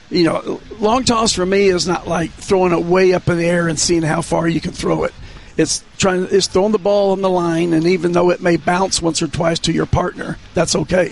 long toss for me is not like throwing it way up in the air and seeing how far you can throw it. It's throwing the ball on the line, and even though it may bounce once or twice to your partner, that's okay.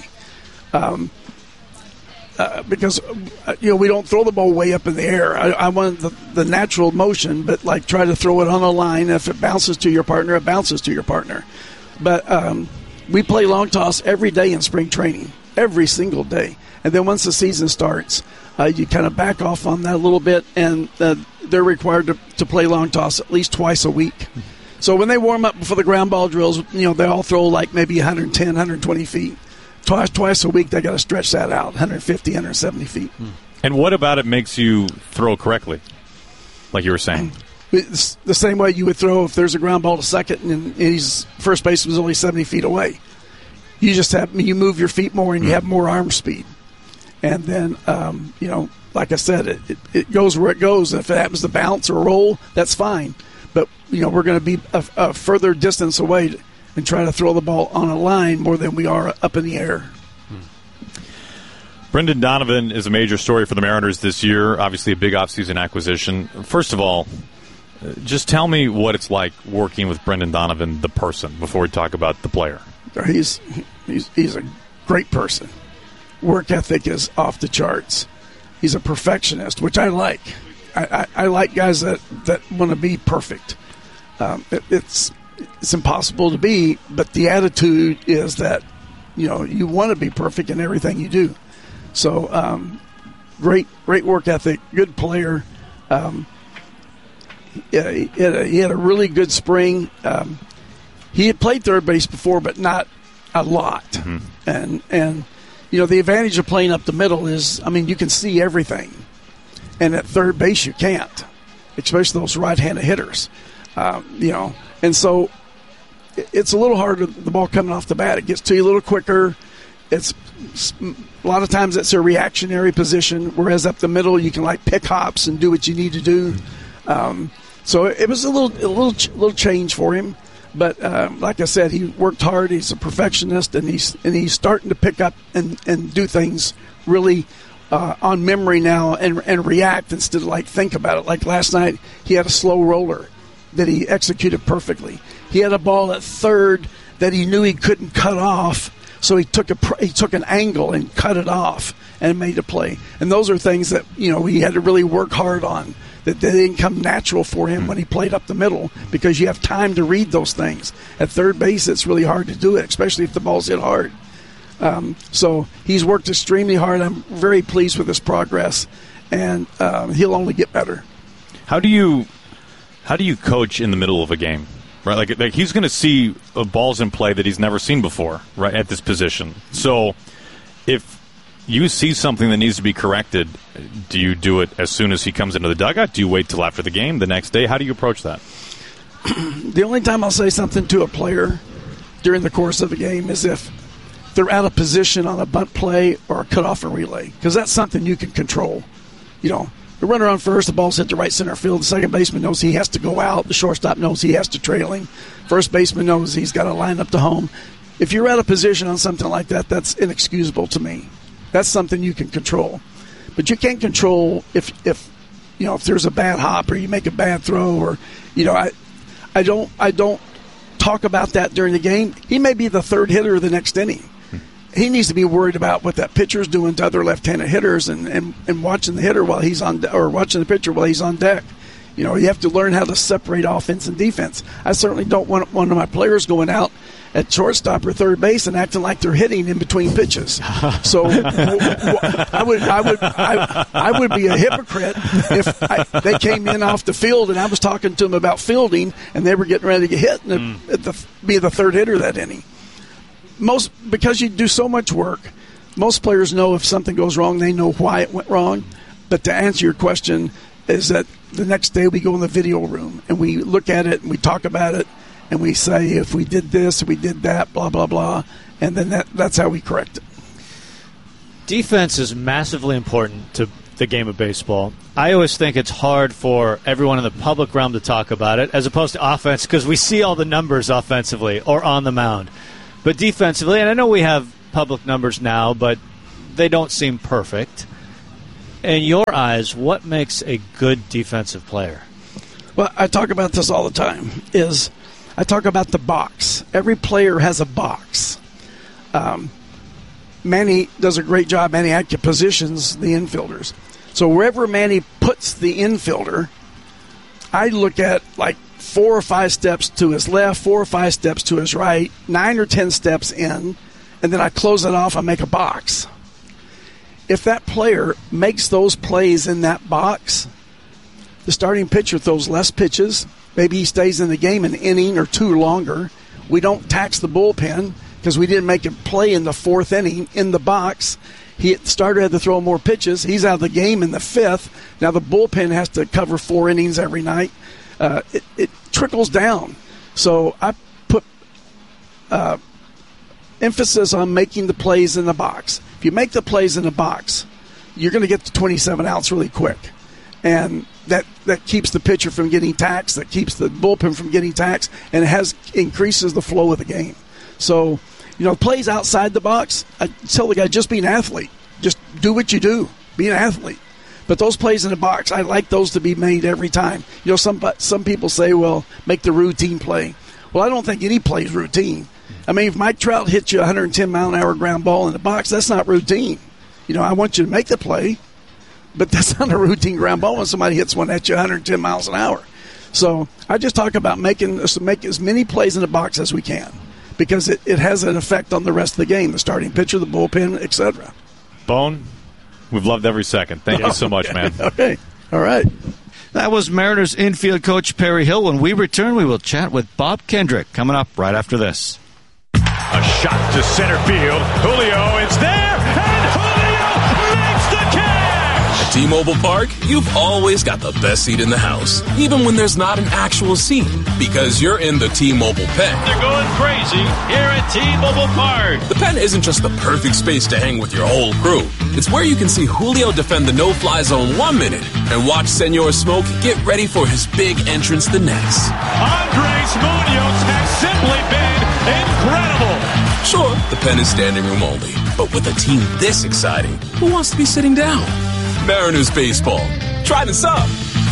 Because we don't throw the ball way up in the air. I want the natural motion, but like try to throw it on a line. If it bounces to your partner, it bounces to your partner. But we play long toss every day in spring training, every single day. And then once the season starts, you kind of back off on that a little bit, and they're required to play long toss at least twice a week. So when they warm up before the ground ball drills, they all throw like maybe 110, 120 feet. Twice a week, they got to stretch that out, 150, 170 feet. And what about it makes you throw correctly, like you were saying? It's the same way you would throw if there's a ground ball to second and his first base was only 70 feet away. You move your feet more and you have more arm speed. And then, like I said, it goes where it goes. If it happens to bounce or roll, that's fine. But, we're going to be a further distance away and try to throw the ball on a line more than we are up in the air. Brendan Donovan is a major story for the Mariners this year, obviously a big offseason acquisition. First of all, just tell me what it's like working with Brendan Donovan, the person, before we talk about the player. He's a great person. Work ethic is off the charts. He's a perfectionist, which I like. I like guys that want to be perfect. It's impossible to be, but the attitude is that you want to be perfect in everything you do. So great work ethic, good player. He had a really good spring. He had played third base before, but not a lot. Mm-hmm. And the advantage of playing up the middle is, you can see everything, and at third base you can't, especially those right-handed hitters. And so it's a little harder, the ball coming off the bat. It gets to you a little quicker. It's a lot of times it's a reactionary position, whereas up the middle you can like pick hops and do what you need to do. So it was a little change for him. But like I said, he worked hard. He's a perfectionist, and he's starting to pick up and do things really on memory now and react instead of like think about it. Like last night, he had a slow roller that he executed perfectly. He had a ball at third that he knew he couldn't cut off, so he took an angle and cut it off and made a play. And those are things that he had to really work hard on. That they didn't come natural for him when he played up the middle, because you have time to read those things. At third base, it's really hard to do it, especially if the ball's hit hard. So he's worked extremely hard. I'm very pleased with his progress, and he'll only get better. How do you coach in the middle of a game? Right, like he's going to see balls in play that he's never seen before, right, at this position. So if you see something that needs to be corrected, do you do it as soon as he comes into the dugout? Do you wait till after the game, the next day? How do you approach that? The only time I'll say something to a player during the course of a game is if they're out of position on a bunt play or a cutoff and relay, because that's something you can control. The runner on first, the ball's hit the right center field. The second baseman knows he has to go out. The shortstop knows he has to trail him. First baseman knows he's got to line up to home. If you're out of position on something like that, that's inexcusable to me. That's something you can control. But you can't control if there's a bad hop or you make a bad throw, or I don't talk about that during the game. He may be the third hitter of the next inning. He needs to be worried about what that pitcher's doing to other left-handed hitters and watching the hitter while he's on, or watching the pitcher while he's on deck. You have to learn how to separate offense and defense. I certainly don't want one of my players going out at shortstop or third base and acting like they're hitting in between pitches. So I would be a hypocrite if they came in off the field and I was talking to them about fielding and they were getting ready to get hit and be the third hitter that inning. Because you do so much work, most players know if something goes wrong, they know why it went wrong. But to answer your question is that the next day we go in the video room and we look at it and we talk about it and we say, if we did this, we did that, blah, blah, blah, and then that's how we correct it. Defense is massively important to the game of baseball. I always think it's hard for everyone in the public realm to talk about it as opposed to offense, because we see all the numbers offensively or on the mound. But defensively, and I know we have public numbers now, but they don't seem perfect. In your eyes, what makes a good defensive player? Well, I talk about this all the time. I talk about the box. Every player has a box. Manny does a great job. Manny Atka positions the infielders. So wherever Manny puts the infielder, I look at like 4 or 5 steps to his left, 4 or 5 steps to his right, 9 or 10 steps in, and then I close it off. I make a box. If that player makes those plays in that box, the starting pitcher throws less pitches. Maybe he stays in the game an inning or 2 longer. We don't tax the bullpen because we didn't make a play in the 4th inning in the box. The starter had to throw more pitches. He's out of the game in the 5th. Now the bullpen has to cover 4 innings every night. It trickles down. So I put emphasis on making the plays in the box. If you make the plays in the box, you're going to get to 27 outs really quick. And that keeps the pitcher from getting taxed, that keeps the bullpen from getting taxed, and it increases the flow of the game. So, plays outside the box, I tell the guy, just be an athlete. Just do what you do. Be an athlete. But those plays in the box, I like those to be made every time. Some people say, well, make the routine play. Well, I don't think any play is routine. I mean, if Mike Trout hits you a 110-mile-an-hour ground ball in the box, that's not routine. I want you to make the play, but that's not a routine ground ball when somebody hits one at you 110 miles an hour. So I just talk about make as many plays in the box as we can because it has an effect on the rest of the game, the starting pitcher, the bullpen, etc. Bone, we've loved every second. Thank you so much, man. Okay. All right. That was Mariners infield coach Perry Hill. When we return, we will chat with Bob Kendrick coming up right after this. A shot to center field. Julio is there, and Julio makes the catch! At T-Mobile Park, you've always got the best seat in the house, even when there's not an actual seat, because you're in the T-Mobile pen. They're going crazy here at T-Mobile Park. The pen isn't just the perfect space to hang with your whole crew. It's where you can see Julio defend the no-fly zone 1 minute and watch Senor Smoke get ready for his big entrance the next. Andres Munoz has simply been incredible. Sure, the pen is standing room only, but with a team this exciting, who wants to be sitting down? Mariners baseball. Try this up.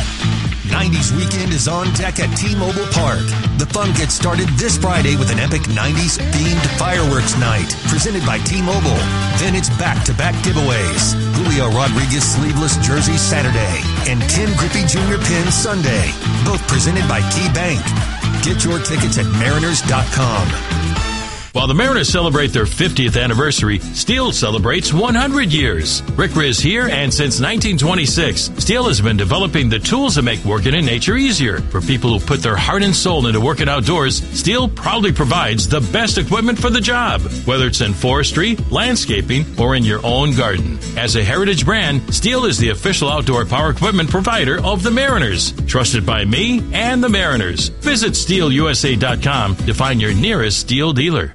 90s weekend is on deck at T-Mobile Park. The fun gets started this Friday with an epic 90s themed fireworks night presented by T-Mobile. Then it's back-to-back giveaways. Julio Rodriguez sleeveless jersey Saturday and Ken Griffey Jr. pin Sunday, both presented by KeyBank. Get your tickets at mariners.com. While the Mariners celebrate their 50th anniversary, Steel celebrates 100 years. Rick Riz here, and since 1926, Steel has been developing the tools that make working in nature easier. For people who put their heart and soul into working outdoors, Steel proudly provides the best equipment for the job, whether it's in forestry, landscaping, or in your own garden. As a heritage brand, Steel is the official outdoor power equipment provider of the Mariners, trusted by me and the Mariners. Visit SteelUSA.com to find your nearest Steel dealer.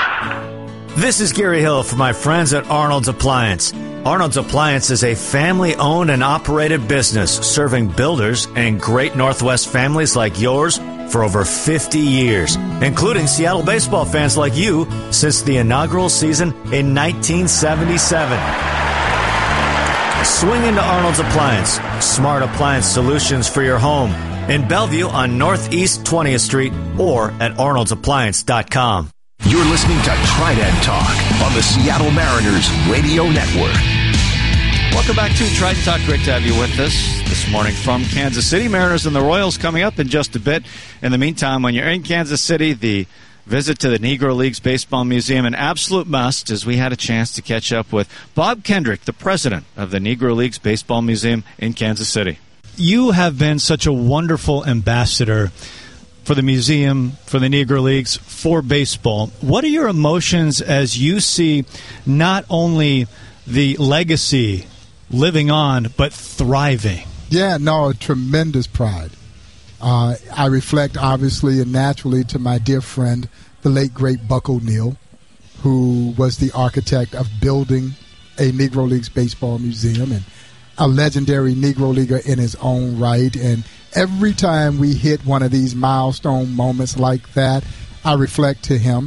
This is Gary Hill for my friends at Arnold's Appliance. Arnold's Appliance is a family-owned and operated business serving builders and great Northwest families like yours for over 50 years, including Seattle baseball fans like you since the inaugural season in 1977. Swing into Arnold's Appliance, smart appliance solutions for your home in Bellevue on Northeast 20th Street or at arnoldsappliance.com. You're listening to Trident Talk on the Seattle Mariners Radio Network. Welcome back to Trident Talk. Great to have you with us this morning from Kansas City. Mariners and the Royals coming up in just a bit. In the meantime, when you're in Kansas City, the visit to the Negro Leagues Baseball Museum, an absolute must, as we had a chance to catch up with Bob Kendrick, the president of the Negro Leagues Baseball Museum in Kansas City. You have been such a wonderful ambassador for the museum, for the Negro Leagues, for baseball. What are your emotions as you see not only the legacy living on, but thriving? Yeah, no, tremendous pride. I reflect, obviously and naturally, to my dear friend, the late, great Buck O'Neil, who was the architect of building a Negro Leagues Baseball Museum and a legendary Negro Leaguer in his own right. And every time we hit one of these milestone moments like that, I reflect to him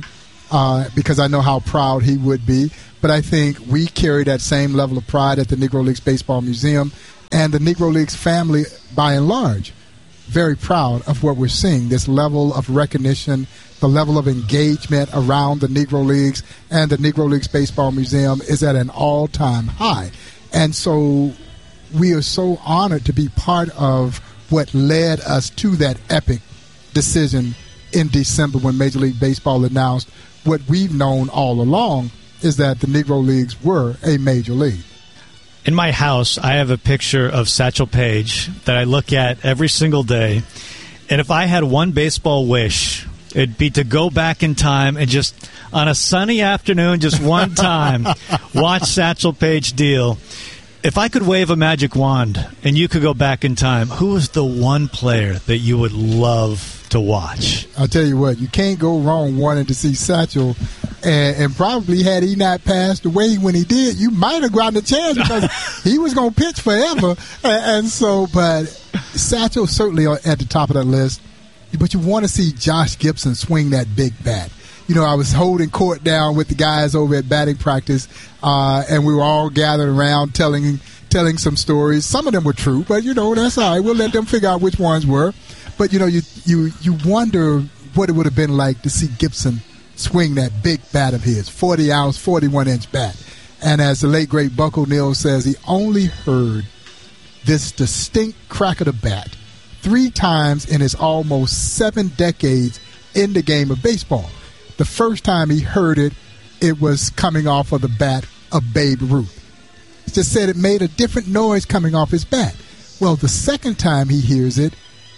because I know how proud he would be. But I think we carry that same level of pride at the Negro Leagues Baseball Museum, and the Negro Leagues family, by and large, very proud of what we're seeing, this level of recognition, the level of engagement around the Negro Leagues, and the Negro Leagues Baseball Museum is at an all-time high. And so we are so honored to be part of what led us to that epic decision in December when Major League Baseball announced what we've known all along, is that the Negro Leagues were a major league. In my house, I have a picture of Satchel Paige that I look at every single day. And if I had one baseball wish, it'd be to go back in time and just, on a sunny afternoon, just one time, watch Satchel Paige deal. If I could wave a magic wand and you could go back in time, who is the one player that you would love to watch? I'll tell you what, you can't go wrong wanting to see Satchel. And probably had he not passed away when he did, you might have gotten a chance because he was going to pitch forever. And so, but Satchel certainly at the top of that list. But you want to see Josh Gibson swing that big bat. You know, I was holding court down with the guys over at batting practice, and we were all gathered around telling some stories. Some of them were true, but, you know, that's all right. We'll let them figure out which ones were. But, you know, you wonder what it would have been like to see Gibson swing that big bat of his, 40-ounce, 41-inch bat. And as the late, great Buck O'Neil says, he only heard this distinct crack of the bat 3 times in his almost 7 decades in the game of baseball. The first time he heard it, it was coming off of the bat of Babe Ruth. He just said it made a different noise coming off his bat. Well, the second time he hears it,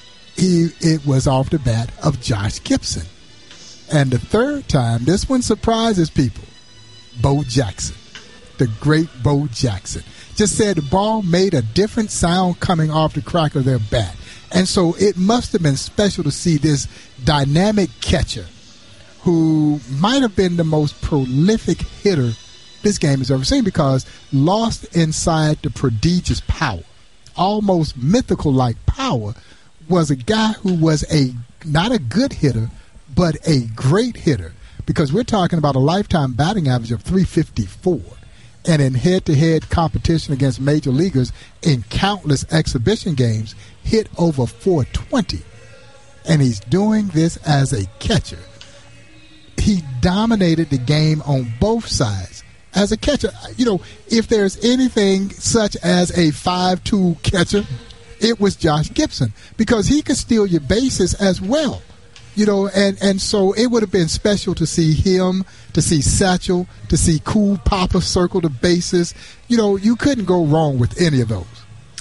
it was off the bat of Josh Gibson. And the third time, this one surprises people, Bo Jackson, the great Bo Jackson. Just said the ball made a different sound coming off the crack of their bat. And so it must have been special to see this dynamic catcher who might have been the most prolific hitter this game has ever seen, because lost inside the prodigious power, almost mythical-like power, was a guy who was not a good hitter, but a great hitter, because we're talking about a lifetime batting average of .354, and in head-to-head competition against major leaguers in countless exhibition games, hit over .420, and he's doing this as a catcher. He dominated the game on both sides as a catcher. You know, if there's anything such as a 5-tool catcher, it was Josh Gibson, because he could steal your bases as well. You know, and so it would have been special to see him, to see Satchel, to see Cool Papa circle the bases. You know, you couldn't go wrong with any of those.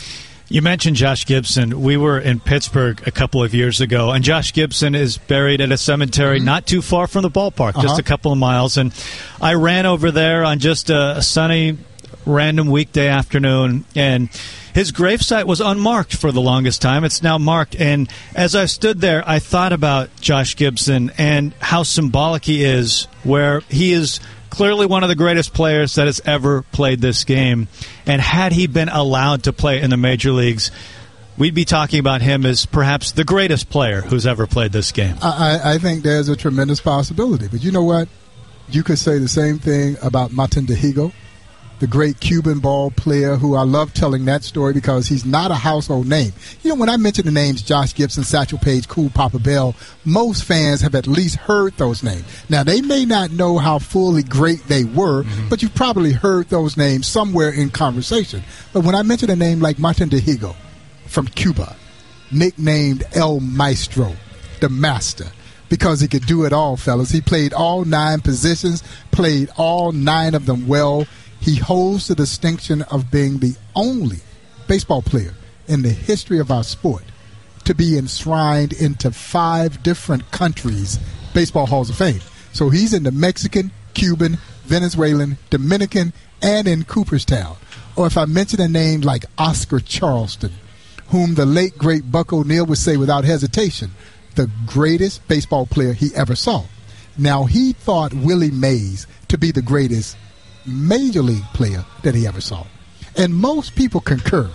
You mentioned Josh Gibson. We were in Pittsburgh a couple of years ago, and Josh Gibson is buried at a cemetery not too far from the ballpark, just a couple of miles. And I ran over there on just a sunny, random weekday afternoon, and his gravesite was unmarked for the longest time. It's now marked. And as I stood there, I thought about Josh Gibson and how symbolic he is, where he is clearly one of the greatest players that has ever played this game. And had he been allowed to play in the major leagues, we'd be talking about him as perhaps the greatest player who's ever played this game. I think there's a tremendous possibility. But you know what? You could say the same thing about Martin Dihigo, the great Cuban ball player, who I love telling that story because he's not a household name. You know, when I mention the names Josh Gibson, Satchel Paige, Cool Papa Bell, most fans have at least heard those names. Now, they may not know how fully great they were, but you've probably heard those names somewhere in conversation. But when I mention a name like Martin Dihigo from Cuba, nicknamed El Maestro, the master, because he could do it all, fellas. He played all 9 positions, played all 9 of them well. He holds the distinction of being the only baseball player in the history of our sport to be enshrined into 5 different countries' baseball halls of fame. So he's in the Mexican, Cuban, Venezuelan, Dominican, and in Cooperstown. Or if I mention a name like Oscar Charleston, whom the late, great Buck O'Neil would say without hesitation, the greatest baseball player he ever saw. Now, he thought Willie Mays to be the greatest major league player that he ever saw. And most people concur,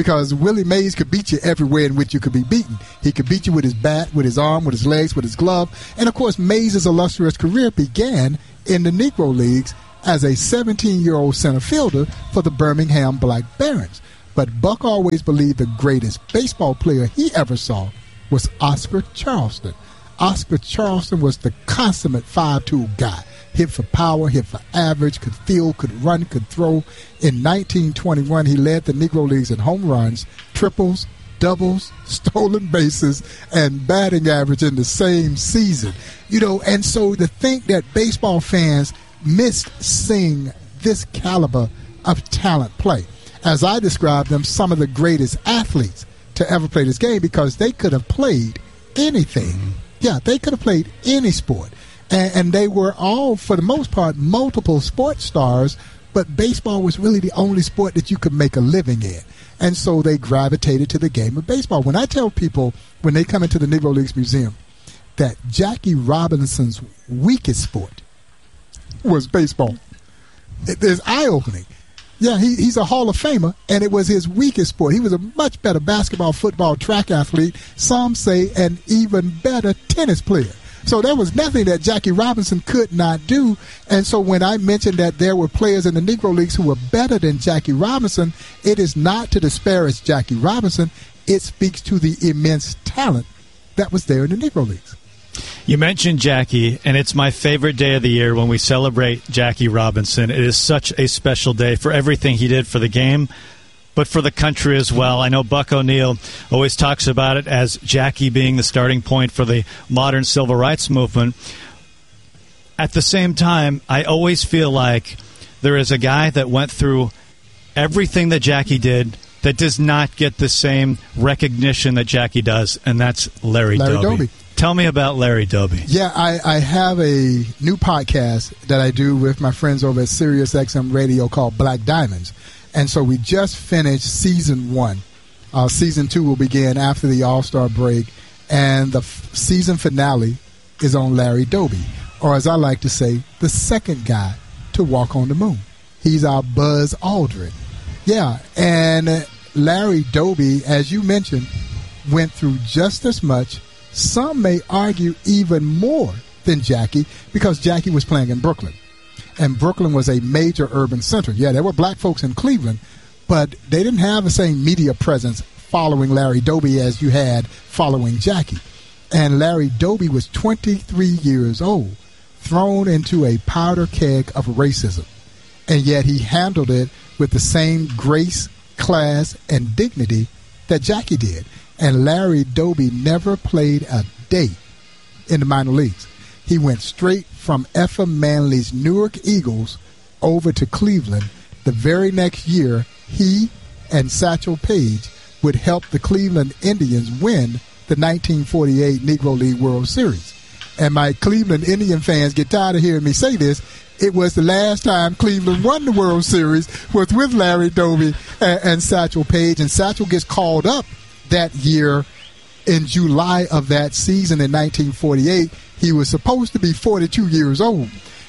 because Willie Mays could beat you everywhere in which you could be beaten. He could beat you with his bat, with his arm, with his legs, with his glove. And, of course, Mays' illustrious career began in the Negro Leagues as a 17-year-old center fielder for the Birmingham Black Barons. But Buck always believed the greatest baseball player he ever saw was Oscar Charleston. Oscar Charleston was the consummate five-tool guy. Hit for power, hit for average, could field, could run, could throw. In 1921, he led the Negro Leagues in home runs, triples, doubles, stolen bases, and batting average in the same season. And so to think that baseball fans missed seeing this caliber of talent play. As I describe them, some of the greatest athletes to ever play this game, because they could have played anything. Yeah, they could have played any sport. And they were all, for the most part, multiple sports stars, but baseball was really the only sport that you could make a living in. And so they gravitated to the game of baseball. When I tell people, when they come into the Negro Leagues Museum, that Jackie Robinson's weakest sport was baseball, it is eye-opening. Yeah, he's a Hall of Famer, and it was his weakest sport. He was a much better basketball, football, track athlete, some say an even better tennis player. So there was nothing that Jackie Robinson could not do. And so when I mentioned that there were players in the Negro Leagues who were better than Jackie Robinson, it is not to disparage Jackie Robinson. It speaks to the immense talent that was there in the Negro Leagues. You mentioned Jackie, and it's my favorite day of the year when we celebrate Jackie Robinson. It is such a special day for everything he did for the game, but for the country as well. I know Buck O'Neil always talks about it as Jackie being the starting point for the modern civil rights movement. At the same time, I always feel like there is a guy that went through everything that Jackie did that does not get the same recognition that Jackie does, and that's Larry Doby. Tell me about Larry Doby. Yeah, I have a new podcast that I do with my friends over at Sirius XM Radio called Black Diamonds. And so we just finished season 1. Season 2 will begin after the All-Star break. And the season finale is on Larry Doby, or as I like to say, the second guy to walk on the moon. He's our Buzz Aldrin. Yeah, and Larry Doby, as you mentioned, went through just as much, some may argue even more than Jackie, because Jackie was playing in Brooklyn. And Brooklyn was a major urban center. Yeah, there were black folks in Cleveland, but they didn't have the same media presence following Larry Doby as you had following Jackie. And Larry Doby was 23 years old, thrown into a powder keg of racism. And yet he handled it with the same grace, class, and dignity that Jackie did. And Larry Doby never played a day in the minor leagues. He went straight from F.M. Manley's Newark Eagles over to Cleveland. The very next year, he and Satchel Paige would help the Cleveland Indians win the 1948 Negro League World Series. And my Cleveland Indian fans get tired of hearing me say this. It was the last time Cleveland won the World Series was with Larry Doby and Satchel Paige. And Satchel gets called up that year in July of that season in 1948. He was supposed to be 42 years old,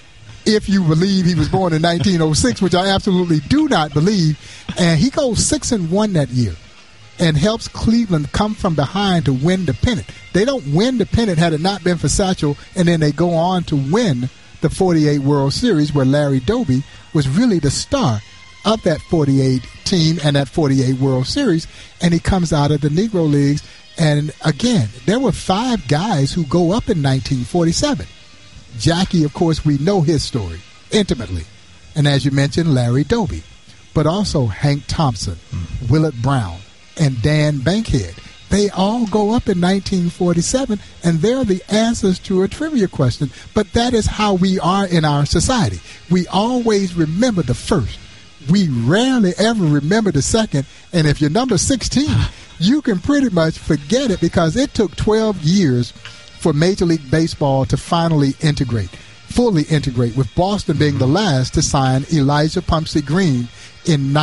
if you believe he was born in 1906, which I absolutely do not believe. And he goes 6-1 that year and helps Cleveland come from behind to win the pennant. They don't win the pennant had it not been for Satchel, and then they go on to win the 48 World Series, where Larry Doby was really the star of that 48 team and that 48 World Series, and he comes out of the Negro Leagues. And again, there were 5 guys who go up in 1947. Jackie, of course, we know his story intimately. And as you mentioned, Larry Doby. But also Hank Thompson, Willard Brown, and Dan Bankhead. They all go up in 1947, and they're the answers to a trivia question. But that is how we are in our society. We always remember the first. We rarely ever remember the second. And if you're number 16, you can pretty much forget it, because it took 12 years for Major League Baseball to finally fully integrate, with Boston being the last to sign Elijah Pumpsie Green in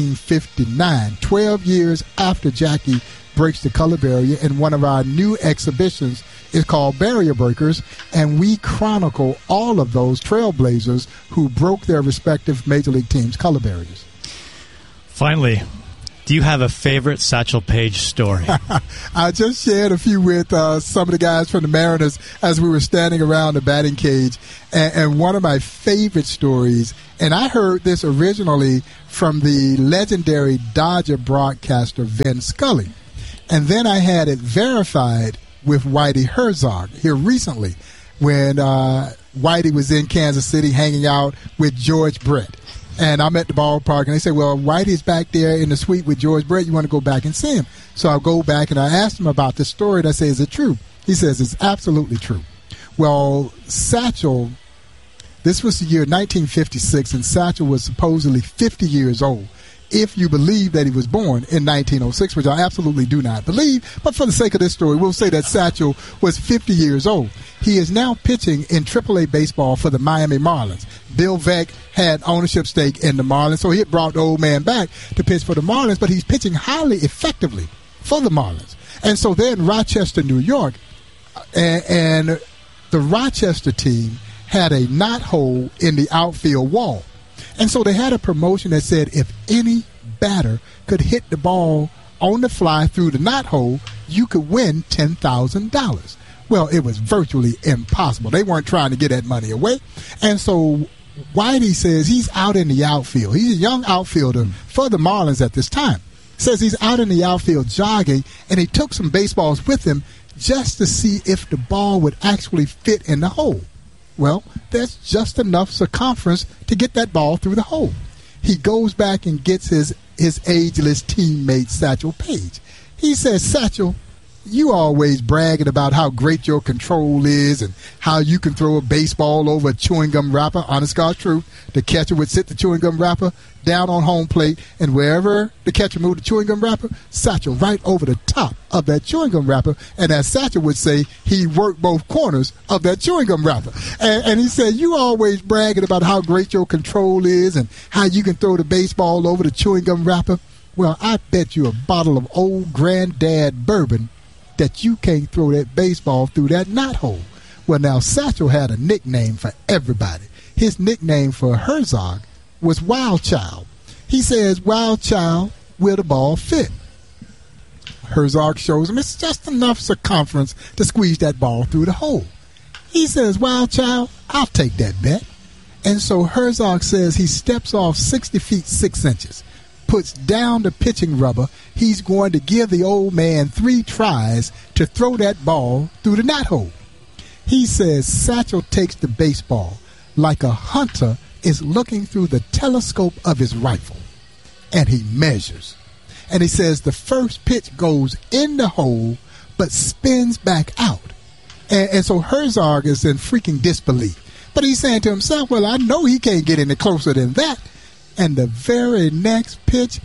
1959, 12 years after Jackie breaks the color barrier. And one of our new exhibitions is called Barrier Breakers, and we chronicle all of those trailblazers who broke their respective Major League teams' color barriers. Finally, Do you have a favorite Satchel Paige story? I just shared a few with some of the guys from the Mariners as we were standing around the batting cage. And one of my favorite stories, and I heard this originally from the legendary Dodger broadcaster Vin Scully. And then I had it verified with Whitey Herzog here recently when Whitey was in Kansas City hanging out with George Brett. And I'm at the ballpark, and they say, well, Whitey's back there in the suite with George Brett. You want to go back and see him? So I'll go back, and I asked him about this story, and I say, is it true? He says, it's absolutely true. Well, Satchel, this was the year 1956, and Satchel was supposedly 50 years old, if you believe that he was born in 1906, which I absolutely do not believe. But for the sake of this story, we'll say that Satchel was 50 years old. He is now pitching in AAA baseball for the Miami Marlins. Bill Veeck had ownership stake in the Marlins, so he had brought the old man back to pitch for the Marlins, but he's pitching highly effectively for the Marlins. And so they're in Rochester, New York, and the Rochester team had a knothole in the outfield wall. And so they had a promotion that said if any batter could hit the ball on the fly through the knothole, you could win $10,000. Well, it was virtually impossible. They weren't trying to get that money away. And so Whitey says he's out in the outfield. He's a young outfielder for the Marlins at this time. Says he's out in the outfield jogging, and he took some baseballs with him just to see if the ball would actually fit in the hole. Well, there's just enough circumference to get that ball through the hole. He goes back and gets his ageless teammate, Satchel Paige. He says, Satchel, you always bragging about how great your control is and how you can throw a baseball over a chewing gum wrapper. Honest God's truth, the catcher would sit the chewing gum wrapper down on home plate, and wherever the catcher moved the chewing gum wrapper, Satchel right over the top of that chewing gum wrapper. And as Satchel would say, he worked both corners of that chewing gum wrapper. And he said, you always bragging about how great your control is and how you can throw the baseball over the chewing gum wrapper. Well, I bet you a bottle of old granddad bourbon that you can't throw that baseball through that knothole. Well, now, Satchel had a nickname for everybody. His nickname for Herzog was Wild Child. He says, Wild Child, will the ball fit? Herzog shows him it's just enough circumference to squeeze that ball through the hole. He says, Wild Child, I'll take that bet. And so Herzog says he steps off 60 feet 6 inches, puts down the pitching rubber. He's going to give the old man 3 tries to throw that ball through the knothole. He says Satchel takes the baseball like a hunter is looking through the telescope of his rifle, and he measures. And he says the first pitch goes in the hole but spins back out. And so Herzog is in freaking disbelief. But he's saying to himself, well, I know he can't get any closer than that. And the very next pitch,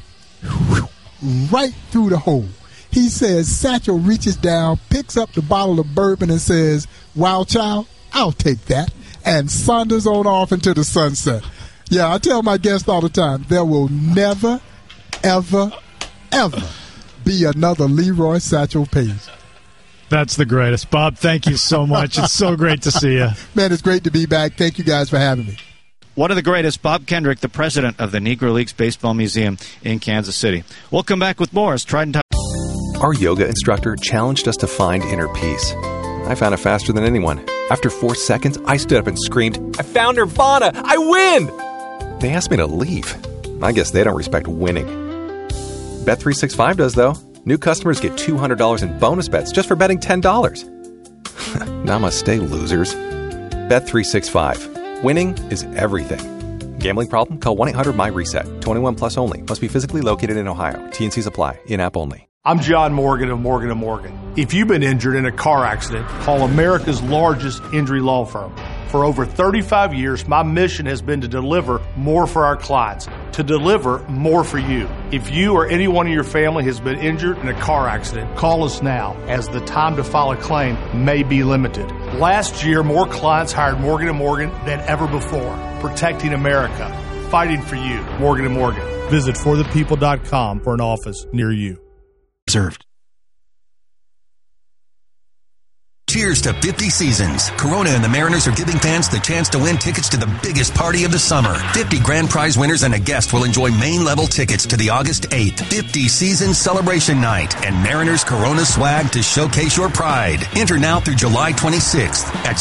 right through the hole. He says Satchel reaches down, picks up the bottle of bourbon and says, Wild Child, I'll take that, and saunters on off into the sunset. Yeah, I tell my guests all the time, there will never, ever, ever be another Leroy Satchel Paige. That's the greatest. Bob, thank you so much. It's so great to see you. Man, it's great to be back. Thank you guys for having me. One of the greatest, Bob Kendrick, the president of the Negro Leagues Baseball Museum in Kansas City. We'll come back with more as Trident Talk. Our yoga instructor challenged us to find inner peace. I found it faster than anyone. After 4 seconds, I stood up and screamed, I found Nirvana! I win! They asked me to leave. I guess they don't respect winning. Bet365 does, though. New customers get $200 in bonus bets just for betting $10. Namaste, losers. Bet365. Winning is everything. Gambling problem? Call 1-800-MY-RESET. 21 plus only. Must be physically located in Ohio. T&Cs apply. In-app only. I'm John Morgan of Morgan & Morgan. If you've been injured in a car accident, call America's largest injury law firm. For over 35 years, my mission has been to deliver more for our clients, to deliver more for you. If you or anyone in your family has been injured in a car accident, call us now, as the time to file a claim may be limited. Last year, more clients hired Morgan & Morgan than ever before, protecting America, fighting for you. Morgan & Morgan. Visit forthepeople.com for an office near you. Observed. Cheers to 50 seasons. Corona and the Mariners are giving fans the chance to win tickets to the biggest party of the summer. 50 grand prize winners and a guest will enjoy main-level tickets to the August 8th 50 Season Celebration Night and Mariners Corona swag to showcase your pride. Enter now through July 26th at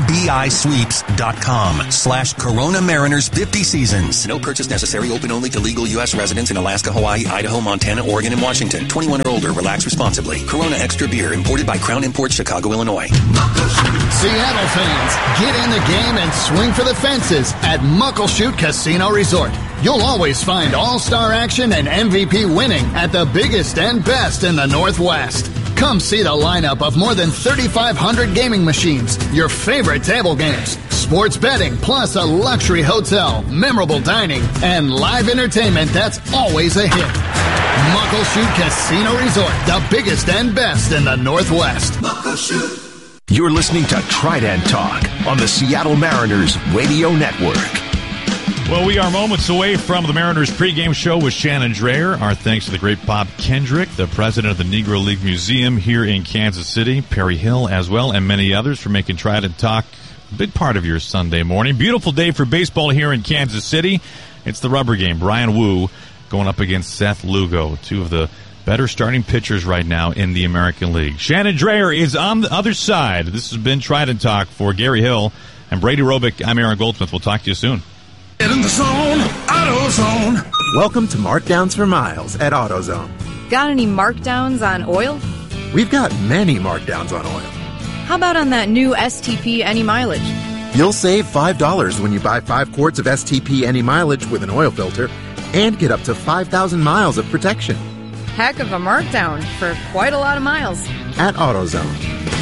cbisweeps.com/Corona Mariners 50 Seasons. No purchase necessary. Open only to legal U.S. residents in Alaska, Hawaii, Idaho, Montana, Oregon, and Washington. 21 or older. Relax responsibly. Corona Extra Beer, imported by Crown Imports, Chicago, Illinois. Seattle fans, get in the game and swing for the fences at Muckleshoot Casino Resort. You'll always find all-star action and MVP winning at the biggest and best in the Northwest. Come see the lineup of more than 3,500 gaming machines, your favorite table games, sports betting, plus a luxury hotel, memorable dining, and live entertainment that's always a hit. Muckleshoot Casino Resort, the biggest and best in the Northwest. Muckleshoot. You're listening to Trident Talk on the Seattle Mariners Radio Network. Well, we are moments away from the Mariners pregame show with Shannon Drayer. Our thanks to the great Bob Kendrick, the president of the Negro League Museum here in Kansas City, Perry Hill as well, and many others for making Trident Talk a big part of your Sunday morning. Beautiful day for baseball here in Kansas City. It's the rubber game. Brian Wu going up against Seth Lugo, two of the better starting pitchers right now in the American League. Shannon Drayer is on the other side. This has been Trident Talk for Gary Hill and Brady Robick. I'm Aaron Goldsmith. We'll talk to you soon. Get in the zone, AutoZone. Welcome to Markdowns for Miles at AutoZone. Got any markdowns on oil? We've got many markdowns on oil. How about on that new STP Any Mileage? You'll save $5 when you buy 5 quarts of STP Any Mileage with an oil filter and get up to 5,000 miles of protection. Heck of a markdown for quite a lot of miles. At AutoZone.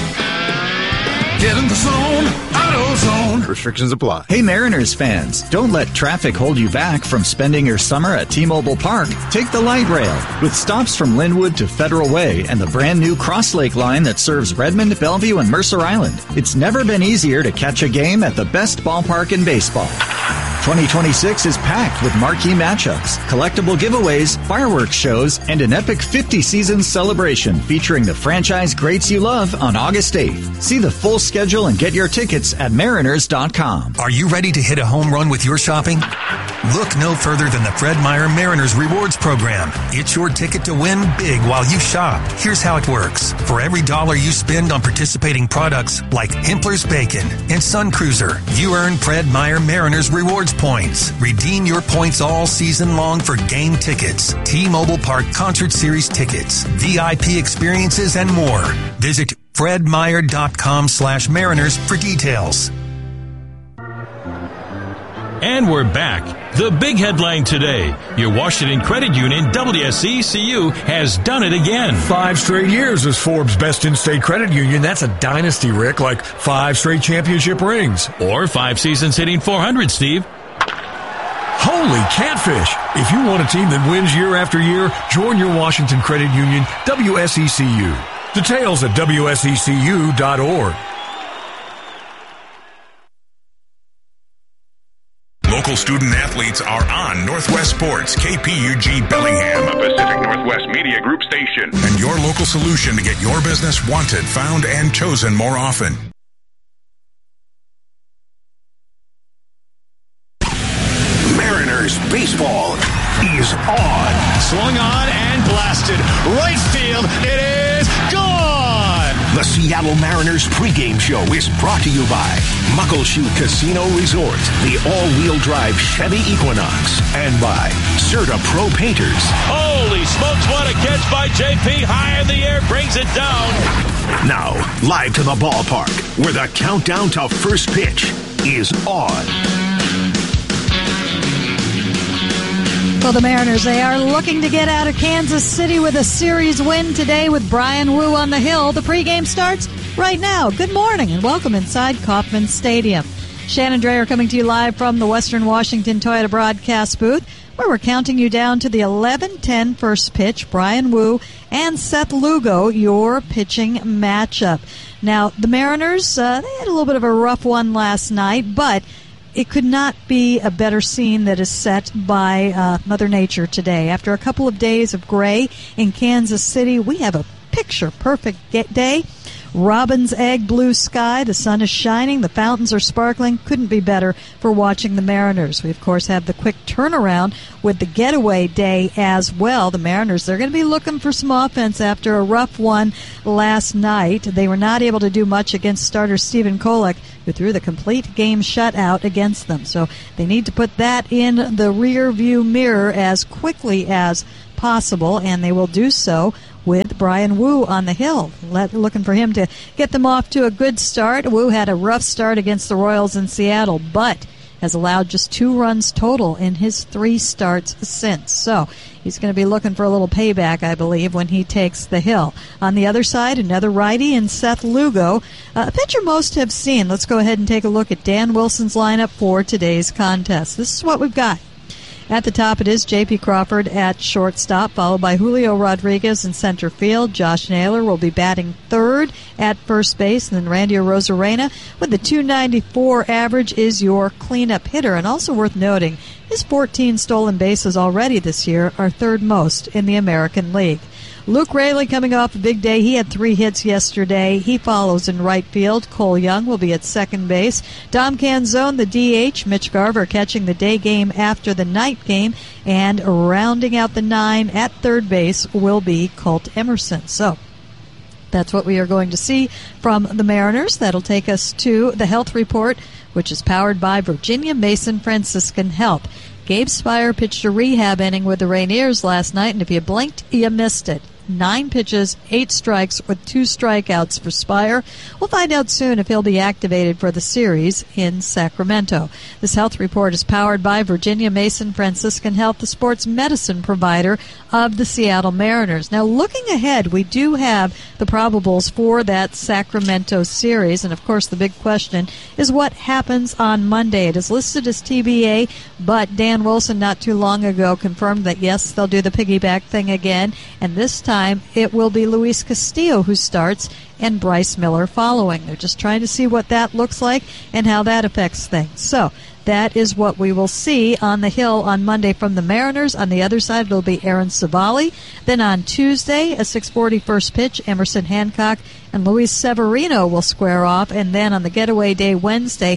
Get in the zone, AutoZone. Restrictions apply. Hey Mariners fans, don't let traffic hold you back from spending your summer at T-Mobile Park. Take the light rail with stops from Linwood to Federal Way and the brand new Cross Lake line that serves Redmond, Bellevue, and Mercer Island. It's never been easier to catch a game at the best ballpark in baseball. 2026 is packed with marquee matchups, collectible giveaways, fireworks shows, and an epic 50-season celebration featuring the franchise greats you love on August 8th. See the full schedule and get your tickets at Mariners.com. Are you ready to hit a home run with your shopping? Look no further than the Fred Meyer Mariners Rewards Program. It's your ticket to win big while you shop. Here's how it works. For every $1 you spend on participating products like Hempler's Bacon and Sun Cruiser, you earn Fred Meyer Mariners Rewards points. Redeem your points all season long for game tickets, T-Mobile Park Concert Series tickets, VIP experiences, and more. Visit FredMeyer.com/Mariners for details. And we're back. The big headline today. Your Washington Credit Union, WSECU, has done it again. 5 straight years as Forbes' best in-state credit union. That's a dynasty, Rick, like 5 straight championship rings. Or 5 seasons hitting 400, Steve. Holy catfish! If you want a team that wins year after year, join your Washington Credit Union, WSECU. Details at WSECU.org. Local student athletes are on Northwest Sports, KPUG Bellingham, a Pacific Northwest Media Group station, and your local solution to get your business wanted, found, and chosen more often. Mariners baseball is on. Swung on and blasted. Right field, it is gone! The Seattle Mariners pregame show is brought to you by Muckleshoot Casino Resort, the all-wheel drive Chevy Equinox, and by Certa Pro Painters. Holy smokes, what a catch by JP. High in the air, brings it down. Now, live to the ballpark, where the countdown to first pitch is on. Well, the Mariners, they are looking to get out of Kansas City with a series win today with Brian Wu on the hill. The pregame starts right now. Good morning and welcome inside Kauffman Stadium. Shannon Drayer coming to you live from the Western Washington Toyota broadcast booth, where we're counting you down to the 11:10 first pitch. Brian Wu and Seth Lugo, your pitching matchup. Now, the Mariners, they had a little bit of a rough one last night, but it could not be a better scene that is set by Mother Nature today. After a couple of days of gray in Kansas City, we have a picture-perfect day Robin's Egg blue sky. The sun is shining. The fountains are sparkling. Couldn't be better for watching the Mariners. We, of course, have the quick turnaround with the getaway day as well. The Mariners, they're going to be looking for some offense after a rough one last night. They were not able to do much against starter Stephen Kolek, who threw the complete game shutout against them. So they need to put that in the rear view mirror as quickly as possible, and they will do so with Brian Wu on the hill, looking for him to get them off to a good start. Wu had a rough start against the Royals in Seattle, but has allowed just 2 runs total in his 3 starts since. So he's going to be looking for a little payback, I believe, when he takes the hill. On the other side, another righty in Seth Lugo, a pitcher most have seen. Let's go ahead and take a look at Dan Wilson's lineup for today's contest. This is what we've got. At the top, it is J.P. Crawford at shortstop, followed by Julio Rodriguez in center field. Josh Naylor will be batting third at first base, and then Randy Arozarena with the .294 average is your cleanup hitter. And also worth noting, his 14 stolen bases already this year are third most in the American League. Luke Raley coming off a big day. He had 3 hits yesterday. He follows in right field. Cole Young will be at second base. Dom Canzone, the DH. Mitch Garver catching the day game after the night game. And rounding out the 9 at third base will be Colt Emerson. So that's what we are going to see from the Mariners. That'll take us to the health report, which is powered by Virginia Mason Franciscan Health. Gabe Spire pitched a rehab inning with the Rainiers last night, and if you blinked, you missed it. 9 pitches, 8 strikes with 2 strikeouts for Spire. We'll find out soon if he'll be activated for the series in Sacramento. This health report is powered by Virginia Mason Franciscan Health, the sports medicine provider of the Seattle Mariners. Now, looking ahead, we do have the probables for that Sacramento series, and of course the big question is what happens on Monday. It is listed as TBA, but Dan Wilson not too long ago confirmed that yes, they'll do the piggyback thing again, and this time it will be Luis Castillo who starts and Bryce Miller following. They're just trying to see what that looks like and how that affects things. So that is what we will see on the hill on Monday from the Mariners. On the other side, it'll be Aaron Savali. Then on Tuesday, a 6:40 first pitch, Emerson Hancock and Luis Severino will square off. And then on the getaway day Wednesday,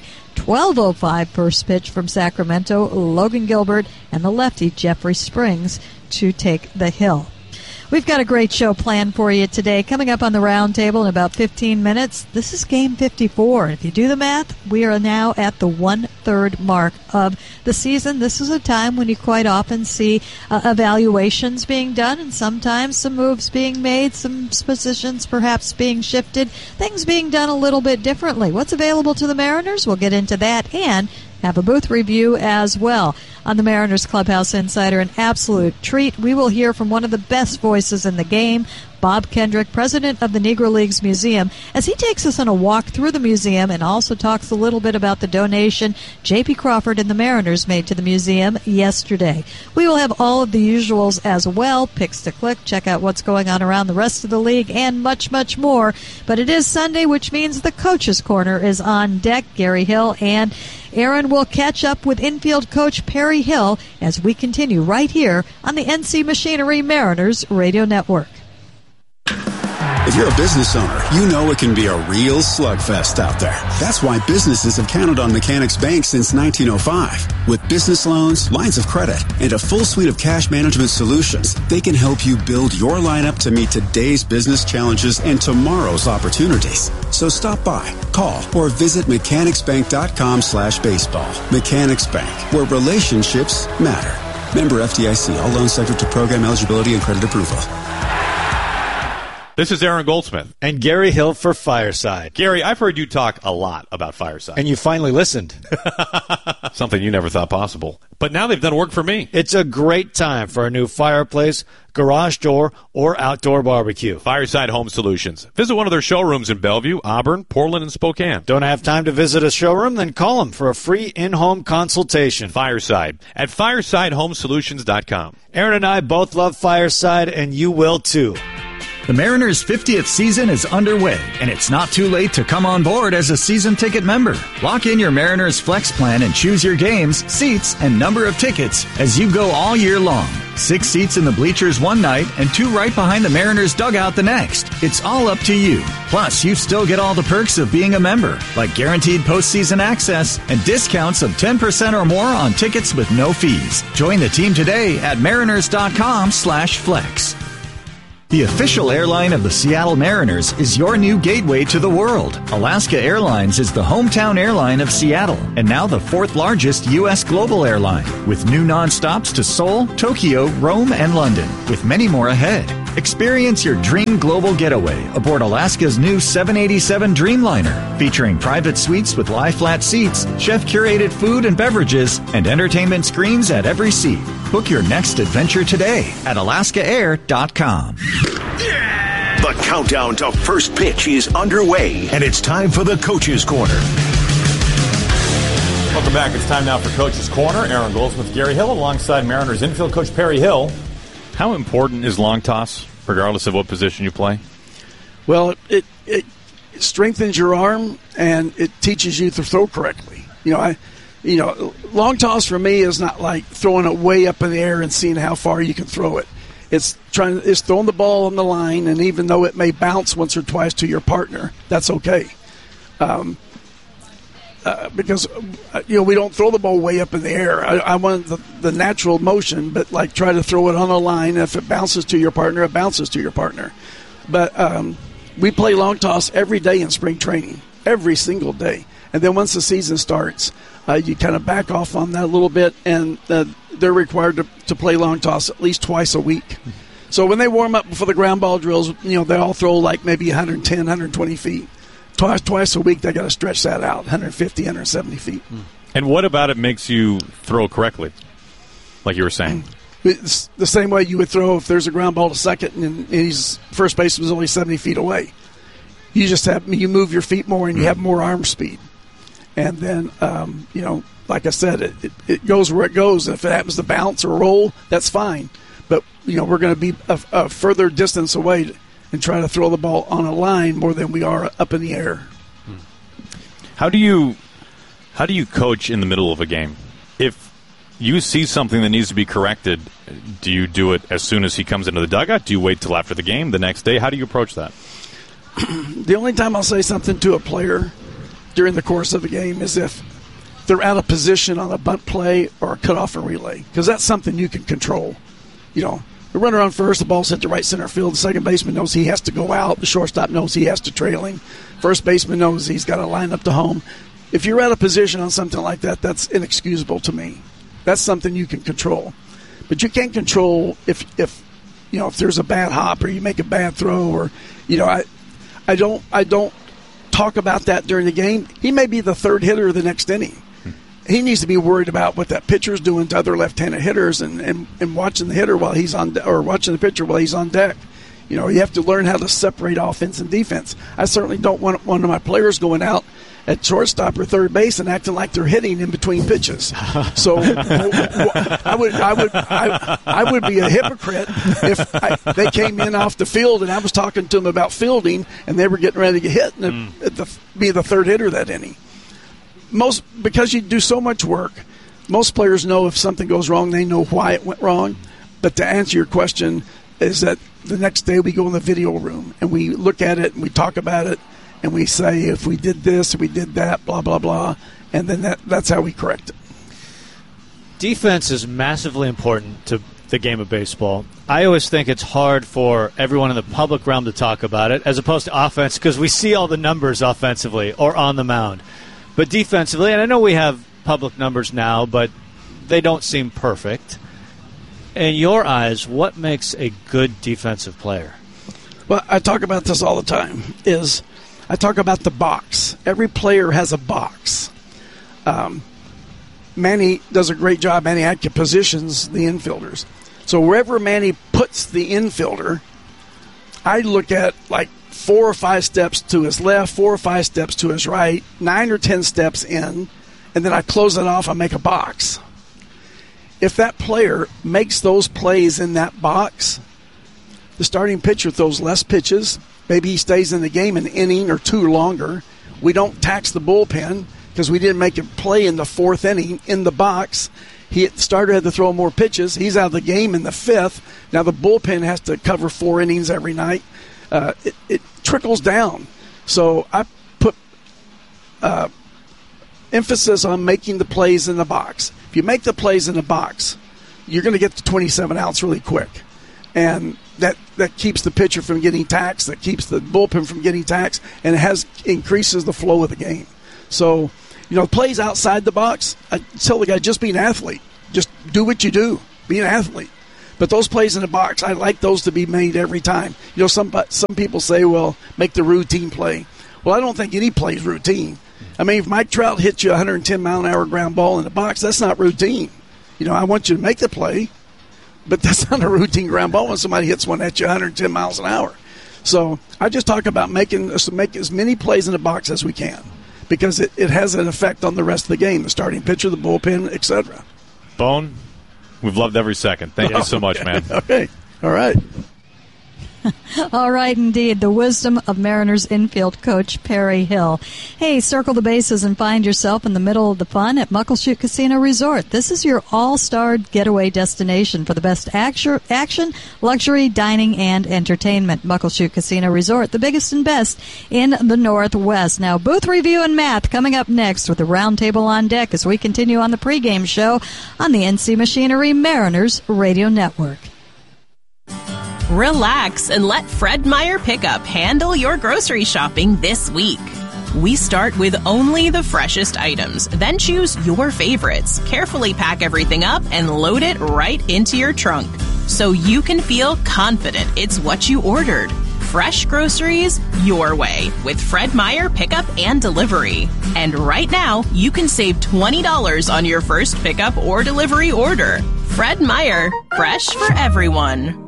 12:05 first pitch from Sacramento, Logan Gilbert and the lefty Jeffrey Springs to take the hill. We've got a great show planned for you today. Coming up on the round table in about 15 minutes, this is Game 54. If you do the math, we are now at the 1/3 mark of the season. This is a time when you quite often see evaluations being done and sometimes some moves being made, some positions perhaps being shifted, things being done a little bit differently. What's available to the Mariners? We'll get into that and have a booth review as well. On the Mariners Clubhouse Insider, an absolute treat. We will hear from one of the best voices in the game, Bob Kendrick, president of the Negro Leagues Museum, as he takes us on a walk through the museum and also talks a little bit about the donation J.P. Crawford and the Mariners made to the museum yesterday. We will have all of the usuals as well, picks to click, check out what's going on around the rest of the league, and much, much more. But it is Sunday, which means the Coach's Corner is on deck. Gary Hill and Aaron will catch up with infield coach Perry Hill as we continue right here on the NC Machinery Mariners Radio Network. If you're a business owner, you know it can be a real slugfest out there. That's why businesses have counted on Mechanics Bank since 1905. With business loans, lines of credit, and a full suite of cash management solutions, they can help you build your lineup to meet today's business challenges and tomorrow's opportunities. So stop by, call, or visit mechanicsbank.com/baseball. Mechanics Bank, where relationships matter. Member FDIC. All loans subject to program eligibility and credit approval. This is Aaron Goldsmith. And Gary Hill for Fireside. Gary, I've heard you talk a lot about Fireside. And you finally listened. Something you never thought possible. But now they've done work for me. It's a great time for a new fireplace, garage door, or outdoor barbecue. Fireside Home Solutions. Visit one of their showrooms in Bellevue, Auburn, Portland, and Spokane. Don't have time to visit a showroom? Then call them for a free in-home consultation. Fireside at firesidehomesolutions.com. Aaron and I both love Fireside, and you will too. The Mariners' 50th season is underway, and it's not too late to come on board as a season ticket member. Lock in your Mariners Flex plan and choose your games, seats, and number of tickets as you go all year long. 6 seats in the bleachers one night and 2 right behind the Mariners dugout the next. It's all up to you. Plus, you still get all the perks of being a member, like guaranteed postseason access and discounts of 10% or more on tickets with no fees. Join the team today at mariners.com/flex. The official airline of the Seattle Mariners is your new gateway to the world. Alaska Airlines is the hometown airline of Seattle and now the 4th largest U.S. global airline, with new nonstops to Seoul, Tokyo, Rome, and London, with many more ahead. Experience your dream global getaway aboard Alaska's new 787 Dreamliner, featuring private suites with lie-flat seats, chef-curated food and beverages, and entertainment screens at every seat. Book your next adventure today at alaskaair.com. The countdown to first pitch is underway, and it's time for the Coach's Corner. Welcome back. It's time now for Coach's Corner. Aaron Goldsmith, Gary Hill, alongside Mariners infield coach Perry Hill. How important is long toss, regardless of what position you play? Well, it strengthens your arm, and it teaches you to throw correctly. Long toss for me is not like throwing it way up in the air and seeing how far you can throw it. It's throwing the ball on the line, and even though it may bounce once or twice to your partner, that's okay. Because we don't throw the ball way up in the air. I want the natural motion, but like try to throw it on a line. If it bounces to your partner, it bounces to your partner. But we play long toss every day in spring training, every single day. And then once the season starts, you kind of back off on that a little bit, and they're required to play long toss at least twice a week. So when they warm up before the ground ball drills, they all throw like maybe 110, 120 feet. Twice a week, they got to stretch that out, 150, 170 feet. And what about it makes you throw correctly, like you were saying? It's the same way you would throw if there's a ground ball to second and his first base was only 70 feet away. You move your feet more and you have more arm speed. And then, like I said, it goes where it goes. If it happens to bounce or roll, that's fine. But, we're going to be a further distance away and try to throw the ball on a line more than we are up in the air. How do you coach in the middle of a game? If you see something that needs to be corrected, do you do it as soon as he comes into the dugout? Do you wait till after the game, the next day? How do you approach that? The only time I'll say something to a player during the course of a game is if they're out of position on a bunt play or a cutoff and relay, because that's something you can control. The runner on first, the ball's hit to right center field. The second baseman knows he has to go out. The shortstop knows he has to trail him. First baseman knows he's got to line up to home. If you're out of position on something like that, that's inexcusable to me. That's something you can control. But you can't control if there's a bad hop or you make a bad throw or I don't talk about that during the game. He may be the third hitter the next inning. He needs to be worried about what that pitcher's doing to other left-handed hitters and watching the hitter while he's on, or watching the pitcher while he's on deck. You have to learn how to separate offense and defense. I certainly don't want one of my players going out at shortstop or third base and acting like they're hitting in between pitches. So I would be a hypocrite if they came in off the field and I was talking to them about fielding and they were getting ready to get hit and be the third hitter that inning. Because you do so much work, most players know if something goes wrong, they know why it went wrong. But to answer your question is that the next day we go in the video room and we look at it and we talk about it and we say if we did this, if we did that, blah, blah, blah, and then that's how we correct it. Defense is massively important to the game of baseball. I always think it's hard for everyone in the public realm to talk about it as opposed to offense because we see all the numbers offensively or on the mound. But defensively, and I know we have public numbers now, but they don't seem perfect. In your eyes, what makes a good defensive player? Well, I talk about this all the time, I talk about the box. Every player has a box. Manny does a great job. Manny Adkin positions the infielders. So wherever Manny puts the infielder, I look at like 4 or 5 steps to his left, 4 or 5 steps to his right, 9 or 10 steps in, and then I close it off, I make a box. If that player makes those plays in that box, the starting pitcher throws less pitches. Maybe he stays in the game an inning or two longer. We don't tax the bullpen because we didn't make a play in the fourth inning in the box. The starter had to throw more pitches. He's out of the game in the fifth. Now the bullpen has to cover 4 innings every night. It trickles down. So I put emphasis on making the plays in the box. If you make the plays in the box, you're going to get to 27 outs really quick. And that keeps the pitcher from getting taxed, that keeps the bullpen from getting taxed, and it increases the flow of the game. So, plays outside the box, I tell the guy, just be an athlete. Just do what you do. Be an athlete. But those plays in the box, I like those to be made every time. Some people say, well, make the routine play. Well, I don't think any play is routine. I mean, if Mike Trout hits you a 110-mile-an-hour ground ball in the box, that's not routine. I want you to make the play, but that's not a routine ground ball when somebody hits one at you 110 miles an hour. So I just talk about make as many plays in the box as we can because it has an effect on the rest of the game, the starting pitcher, the bullpen, etc. Bone, we've loved every second. Thank you so much, man. Okay. All right. All right, indeed. The wisdom of Mariners infield coach Perry Hill. Hey, circle the bases and find yourself in the middle of the fun at Muckleshoot Casino Resort. This is your all-star getaway destination for the best action, luxury, dining, and entertainment. Muckleshoot Casino Resort, the biggest and best in the Northwest. Now, booth review and math coming up next with the roundtable on deck as we continue on the pregame show on the NC Machinery Mariners Radio Network. Relax and let Fred Meyer Pickup handle your grocery shopping this week. We start with only the freshest items, then choose your favorites, carefully pack everything up, and load it right into your trunk so you can feel confident it's what you ordered. Fresh groceries your way with Fred Meyer Pickup and Delivery. And right now, you can save $20 on your first pickup or delivery order. Fred Meyer, fresh for everyone.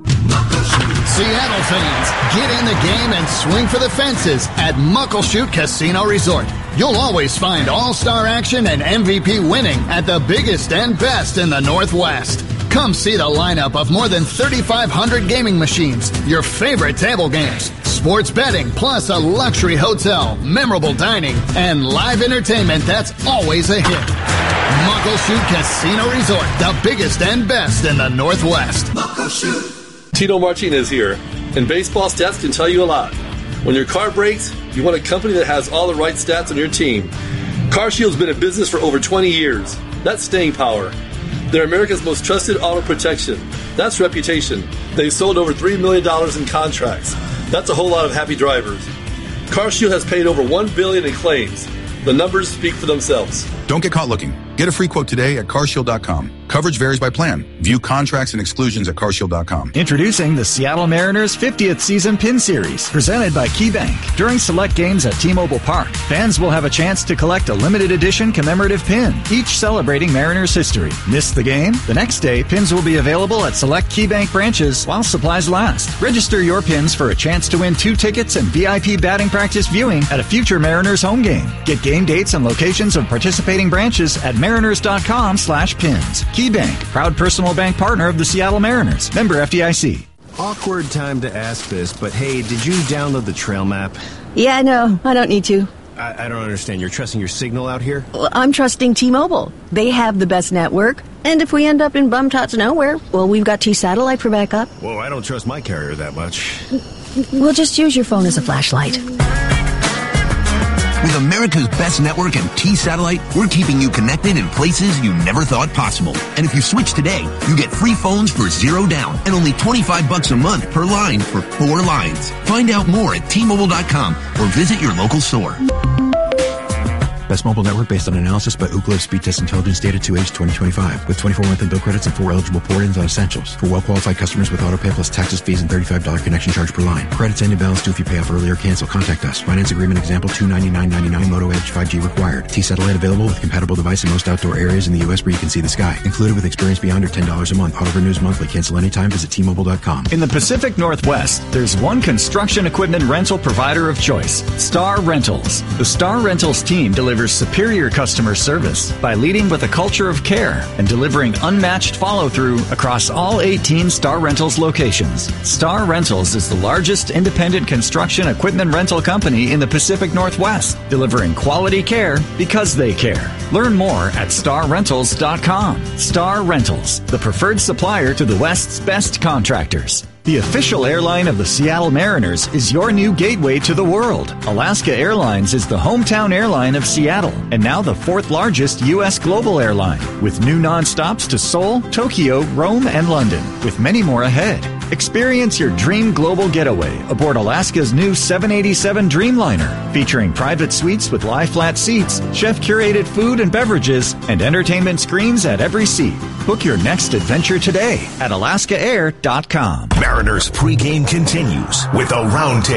Seattle fans, get in the game and swing for the fences at Muckleshoot Casino Resort. You'll always find all-star action and MVP winning at the biggest and best in the Northwest. Come see the lineup of more than 3,500 gaming machines, your favorite table games, sports betting, plus a luxury hotel, memorable dining, and live entertainment that's always a hit. Muckleshoot Casino Resort, the biggest and best in the Northwest. Muckleshoot. Tito Martinez here, and baseball stats can tell you a lot. When your car breaks, you want a company that has all the right stats on your team. CarShield's been in business for over 20 years. That's staying power. They're America's most trusted auto protection. That's reputation. They've sold over $3 million in contracts. That's a whole lot of happy drivers. CarShield has paid over $1 billion in claims. The numbers speak for themselves. Don't get caught looking. Get a free quote today at carshield.com. Coverage varies by plan. View contracts and exclusions at carshield.com. Introducing the Seattle Mariners 50th Season Pin Series, presented by KeyBank. During select games at T-Mobile Park, fans will have a chance to collect a limited edition commemorative pin, each celebrating Mariners history. Miss the game? The next day, pins will be available at select KeyBank branches while supplies last. Register your pins for a chance to win 2 tickets and VIP batting practice viewing at a future Mariners home game. Get game dates and locations of participating branches at mariners.com/pins. KeyBank, proud personal bank partner of the Seattle Mariners. Member FDIC. Awkward time to ask this, but hey, did you download the trail map? Yeah, no, I don't need to. I don't understand. You're trusting your signal out here? Well, I'm trusting T-Mobile. They have the best network. And if we end up in bum-tots nowhere, well, we've got T-Satellite for backup. Whoa, I don't trust my carrier that much. We'll just use your phone as a flashlight. With America's best network and T-Satellite, we're keeping you connected in places you never thought possible. And if you switch today, you get free phones for $0 down and only $25 a month per line for 4 lines. Find out more at T-Mobile.com or visit your local store. Best mobile network based on analysis by Ookla Speed Test Intelligence data to age 2025 with 24 monthly bill credits and 4 eligible port-ins on essentials. For well-qualified customers with autopay plus taxes, fees, and $35 connection charge per line. Credits end in balance due if you pay off early or cancel. Contact us. Finance agreement example $299.99 Moto Edge 5G required. T-Satellite available with compatible device in most outdoor areas in the U.S. where you can see the sky. Included with experience beyond or $10 a month. Auto renews monthly. Cancel anytime. Visit T-Mobile.com. In the Pacific Northwest, there's one construction equipment rental provider of choice, Star Rentals. The Star Rentals team delivers delivers superior customer service by leading with a culture of care and delivering unmatched follow-through across all 18 Star Rentals locations. Star Rentals is the largest independent construction equipment rental company in the Pacific Northwest, delivering quality care because they care. Learn more at starrentals.com. Star Rentals, the preferred supplier to the West's best contractors. The official airline of the Seattle Mariners is your new gateway to the world. Alaska Airlines is the hometown airline of Seattle and now the 4th largest U.S. global airline, with new nonstops to Seoul, Tokyo, Rome, and London, with many more ahead. Experience your dream global getaway aboard Alaska's new 787 Dreamliner, featuring private suites with lie-flat seats, chef-curated food and beverages, and entertainment screens at every seat. Book your next adventure today at alaskaair.com. Mariners pregame continues with a roundtable.